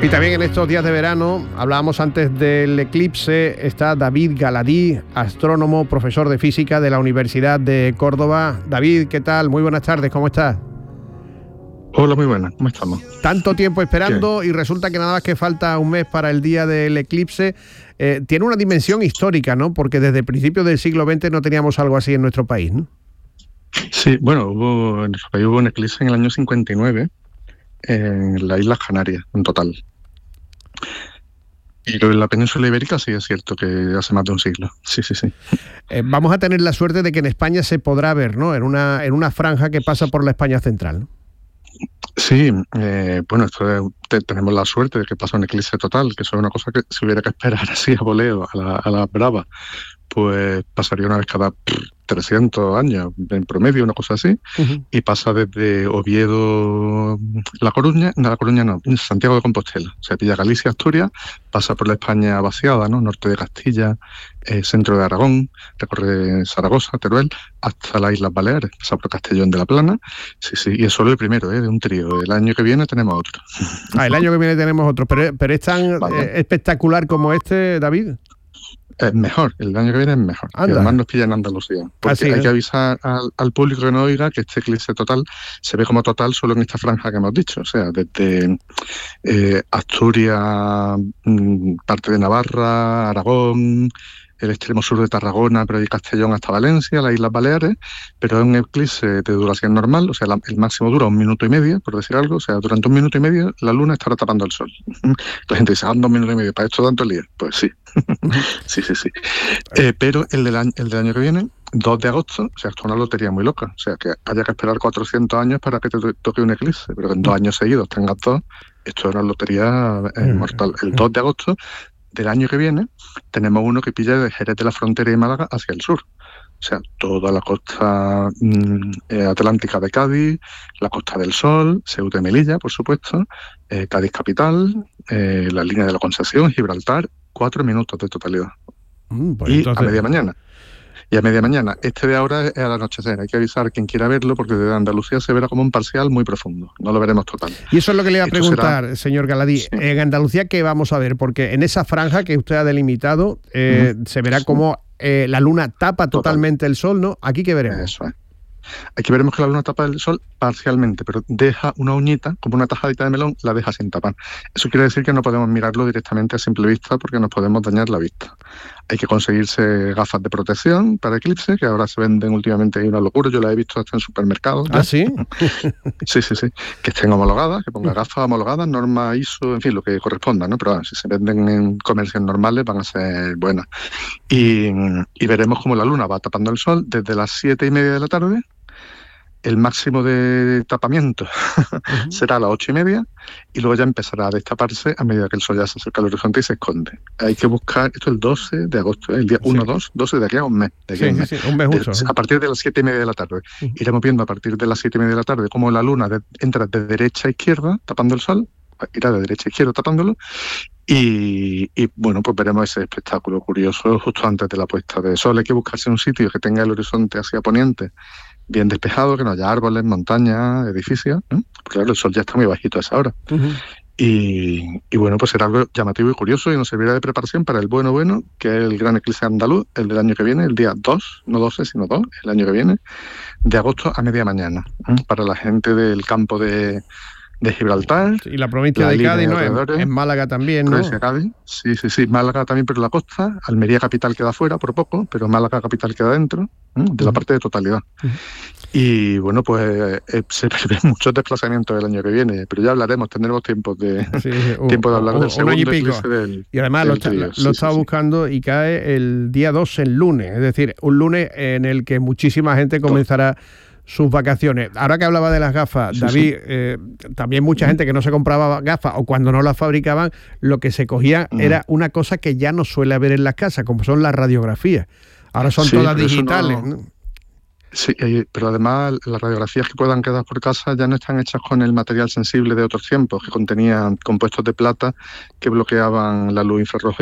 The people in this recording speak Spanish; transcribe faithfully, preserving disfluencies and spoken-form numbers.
Y también en estos días de verano, hablábamos antes del eclipse, está David Galadí, astrónomo, profesor de física de la Universidad de Córdoba. David, ¿qué tal? Muy buenas tardes, ¿cómo estás? Hola, muy buenas, ¿cómo estamos? Tanto tiempo esperando ¿Qué? Y resulta que nada más que falta un mes para el día del eclipse. Eh, tiene una dimensión histórica, ¿no? Porque desde el principio del siglo veinte no teníamos algo así en nuestro país, ¿no? Sí, bueno, hubo, en nuestro país hubo un eclipse en el año cincuenta y nueve en las Islas Canarias, en total. Y en la península ibérica sí es cierto que hace más de un siglo. Sí, sí, sí. Eh, vamos a tener la suerte de que en España se podrá ver, ¿no? En una, en una franja que pasa por la España central, ¿no? Sí, eh, bueno, esto es, te, tenemos la suerte de que pasa un eclipse total, que eso es una cosa que si hubiera que esperar así a voleo, a la, a la brava, pues pasaría una vez cada pff, trescientos años en promedio, una cosa así, uh-huh. Y pasa desde Oviedo, La Coruña, no, La Coruña no, Santiago de Compostela, se pilla Galicia, Asturias, pasa por la España vaciada, ¿no? Norte de Castilla, eh, centro de Aragón, recorre Zaragoza, Teruel, hasta las Islas Baleares, pasa por Castellón de la Plana, sí, sí, y es solo el primero, ¿eh? De un trío. El año que viene tenemos otro. Ah, el año que viene tenemos otro, pero, pero es tan vale. eh, espectacular como este, David. Es mejor, el año que viene es mejor. Anda. Y además nos pilla en Andalucía. Porque Así hay es. que avisar al, al público que no oiga que este eclipse total se ve como total solo en esta franja que hemos dicho. O sea, desde eh, Asturias, parte de Navarra, Aragón, el extremo sur de Tarragona, pero de Castellón hasta Valencia, las Islas Baleares, pero es un eclipse de duración normal, o sea, la, el máximo dura un minuto y medio, por decir algo, o sea, durante un minuto y medio la luna estará tapando el sol. La gente dice, ah, dos minutos y medio, ¿para esto tanto el día? Pues sí, sí, sí, sí. Eh, pero el del, año, el del año que viene, dos de agosto, o sea, esto es una lotería muy loca, o sea, que haya que esperar cuatrocientos años para que te toque un eclipse, pero que en dos años seguidos tengas dos, esto es una lotería eh, mortal. El dos de agosto del año que viene tenemos uno que pilla de Jerez de la Frontera y Málaga hacia el sur. O sea, toda la costa mm, eh, atlántica de Cádiz, la Costa del Sol, Ceuta y Melilla, por supuesto, eh, Cádiz capital, eh, la línea de la Concesión, Gibraltar, cuatro minutos de totalidad. Mm, pues y entonces... a media mañana. Y a media mañana. Este de ahora es al anochecer. Hay que avisar a quien quiera verlo porque desde Andalucía se verá como un parcial muy profundo. No lo veremos total. Y eso es lo que le iba a preguntar, será... señor Galadí. Sí. En Andalucía, ¿qué vamos a ver? Porque en esa franja que usted ha delimitado eh, uh-huh. se verá sí. como eh, la luna tapa Total. totalmente el sol, ¿no? ¿Aquí qué veremos? Eso es. Aquí veremos que la luna tapa el sol parcialmente, pero deja una uñita, como una tajadita de melón, la deja sin tapar. Eso quiere decir que no podemos mirarlo directamente a simple vista porque nos podemos dañar la vista. Hay que conseguirse gafas de protección para eclipse, que ahora se venden últimamente, hay una locura, yo las he visto hasta en supermercados. ¿Ah, sí? Sí, sí, sí. Que estén homologadas, que ponga gafas homologadas, norma I S O, en fin, lo que corresponda, ¿no? Pero bueno, si se venden en comercios normales van a ser buenas. Y, y veremos cómo la luna va tapando el sol desde las siete y media de la tarde. El máximo de tapamiento uh-huh. será a las ocho y media y luego ya empezará a destaparse a medida que el sol ya se acerca al horizonte y se esconde. Hay que buscar, esto es el doce de agosto, el día sí. uno, dos, doce de aquí a un mes. De aquí sí, a un mes, sí, sí, un mes mucho, de, ¿eh? A partir de las siete y media de la tarde. Uh-huh. Iremos viendo a partir de las siete y media de la tarde cómo la luna de, entra de derecha a izquierda tapando el sol, irá de derecha a izquierda tapándolo. Y, y bueno, pues veremos ese espectáculo curioso justo antes de la puesta de sol. Hay que buscarse un sitio que tenga el horizonte hacia poniente bien despejado, que no haya árboles, montañas, edificios, ¿eh? Porque claro, el sol ya está muy bajito a esa hora. Uh-huh. Y, y bueno, pues será algo llamativo y curioso y nos servirá de preparación para el bueno bueno, que es el gran eclipse andaluz, el del año que viene, el día dos, no doce, sino dos, el año que viene, de agosto a media mañana, ¿eh? Para la gente del campo de... de Gibraltar. Y la provincia la de Cádiz, ¿no? En, en Málaga también, ¿no? Provincia de Cádiz, sí, sí, sí. Málaga también, pero la costa. Almería capital queda fuera, por poco, pero Málaga capital queda dentro, ¿eh? De uh-huh. la parte de totalidad. Uh-huh. Y bueno, pues eh, se prevén muchos desplazamientos el año que viene, pero ya hablaremos, tendremos tiempo de, sí, uh, tiempo de hablar uh, del segundo y pico. Del, y además del lo, trío. lo sí, estaba sí, buscando sí. y cae el día dos, el lunes. Es decir, un lunes en el que muchísima gente comenzará sus vacaciones. Ahora que hablaba de las gafas, sí, David, sí. Eh, también mucha gente que no se compraba gafas o cuando no las fabricaban, lo que se cogía uh-huh. era una cosa que ya no suele haber en las casas, como son las radiografías. Ahora son sí, todas digitales. No... Sí, pero además las radiografías que puedan quedar por casa ya no están hechas con el material sensible de otros tiempos, que contenían compuestos de plata que bloqueaban la luz infrarroja